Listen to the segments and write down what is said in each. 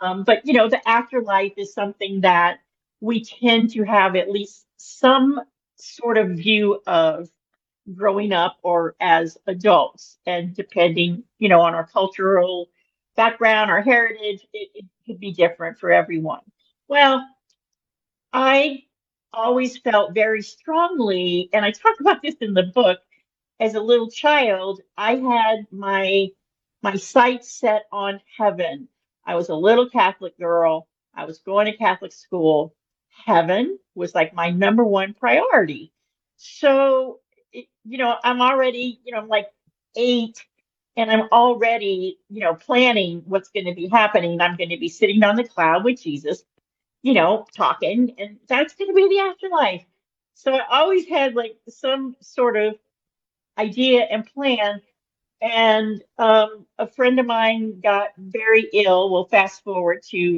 But the afterlife is something that we tend to have at least some sort of view of growing up or as adults. And depending, on our cultural background, our heritage, it could be different for everyone. Well, I always felt very strongly, and I talk about this in the book. As a little child, I had my sights set on heaven. I was a little Catholic girl. I was going to Catholic school. Heaven was like my number one priority. So, I'm already, I'm like 8, and I'm already, planning what's going to be happening. I'm going to be sitting on the cloud with Jesus, talking, and that's going to be the afterlife. So I always had like some sort of idea and plan. And a friend of mine got very ill. We'll fast forward to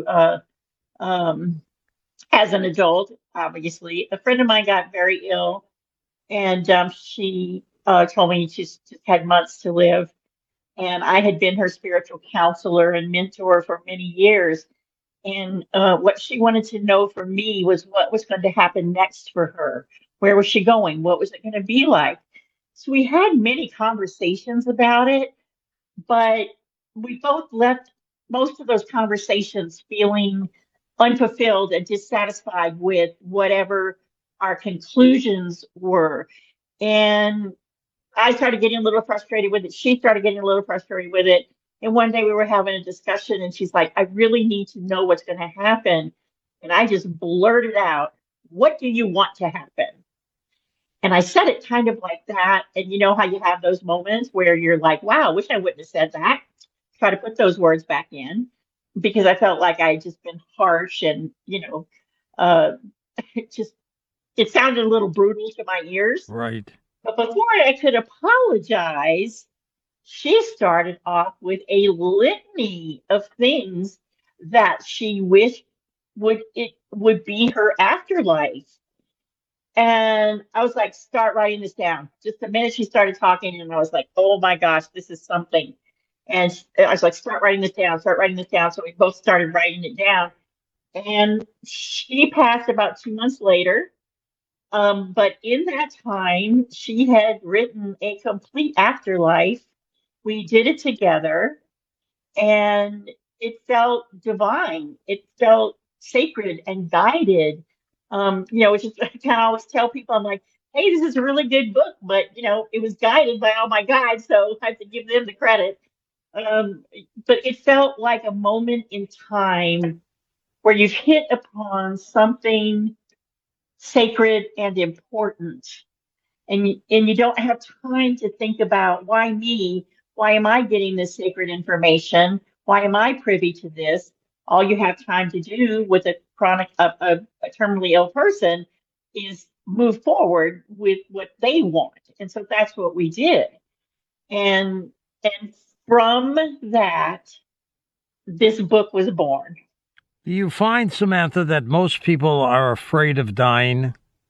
um, as an adult, obviously. A friend of mine got very ill, and she told me she just had months to live. And I had been her spiritual counselor and mentor for many years. And what she wanted to know from me was what was going to happen next for her. Where was she going? What was it going to be like? So we had many conversations about it, but we both left most of those conversations feeling unfulfilled and dissatisfied with whatever our conclusions were. And I started getting a little frustrated with it. She started getting a little frustrated with it. And one day we were having a discussion, and she's like, I really need to know what's going to happen. And I just blurted out, what do you want to happen? And I said it kind of like that. And you know how you have those moments where you're like, wow, wish I wouldn't have said that. Try to put those words back in because I felt like I had just been harsh and, uh, it just, it sounded a little brutal to my ears. Right. But before I could apologize, she started off with a litany of things that she wished would be her afterlife. And I was like, start writing this down. Just the minute she started talking, and I was like, oh my gosh, this is something. And I was like, start writing this down, start writing this down. So we both started writing it down. And she passed about 2 months later. But in that time, she had written a complete afterlife. We did it together, and it felt divine. It felt sacred and guided. It's just I kind of always tell people, I'm like, hey, this is a really good book, but it was guided by all my guides, so I have to give them the credit. Um, but it felt like a moment in time where you've hit upon something sacred and important, and you don't have time to think about why me, why am I getting this sacred information, why am I privy to this. All you have time to do with a terminally ill person is move forward with what they want. And so that's what we did. And from that, this book was born. Do you find, Samantha, that most people are afraid of dying?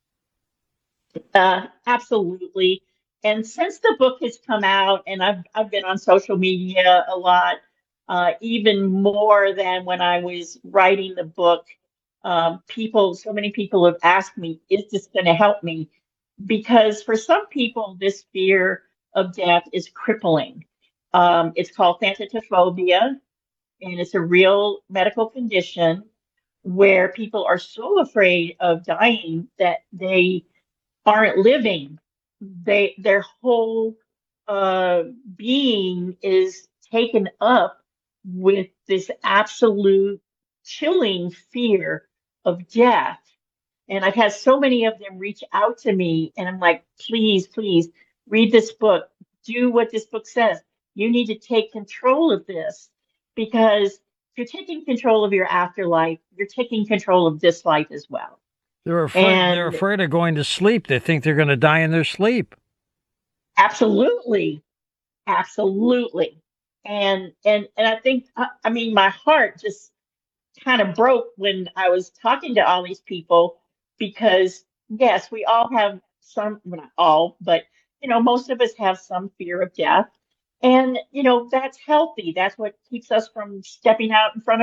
Absolutely. And since the book has come out, and I've been on social media a lot, even more than when I was writing the book. So many people have asked me, "Is this going to help me?" Because for some people, this fear of death is crippling. It's called thanatophobia, and it's a real medical condition where people are so afraid of dying that they aren't living. Their whole uh, being is taken up with this absolute chilling fear of death. And I've had so many of them reach out to me, and I'm like, please, please read this book. Do what this book says. You need to take control of this because if you're taking control of your afterlife, you're taking control of this life as well. They're afraid. They're And afraid of going to sleep. They think they're going to die in their sleep. absolutely, absolutely. And I think I mean my heart just kind of broke when I was talking to all these people because yes, we all have some, well, not all, but most of us have some fear of death. And that's healthy. That's what keeps us from stepping out in front of